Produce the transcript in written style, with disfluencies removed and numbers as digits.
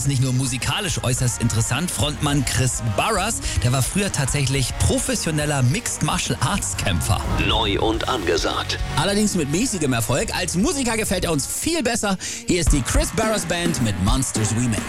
ist nicht nur musikalisch äußerst interessant. Frontmann Chris Barras, der war früher tatsächlich professioneller Mixed Martial Arts Kämpfer. Neu und angesagt. Allerdings mit mäßigem Erfolg. Als Musiker gefällt er uns viel besser. Hier ist die Chris Barras Band mit Monsters We Made.